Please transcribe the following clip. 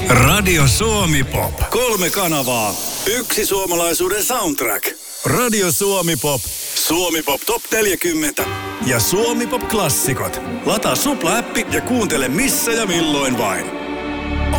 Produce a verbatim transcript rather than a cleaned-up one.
Radio Suomi Pop. Kolme kanavaa. Yksi suomalaisuuden soundtrack. Radio Suomi Pop. Suomi Pop Top neljäkymmentä. Ja Suomi Pop Klassikot. Lataa Supla-appi ja kuuntele missä ja milloin vain.